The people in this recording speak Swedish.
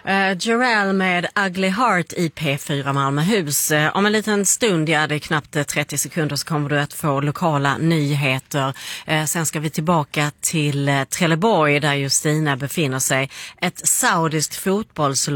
Jarell med Ugly Heart i P4 Malmöhus. Om en liten stund, det är knappt 30 sekunder, så kommer du att få lokala nyheter. Sen ska vi tillbaka till Trelleborg där Justina befinner sig. Ett saudiskt fotbollslag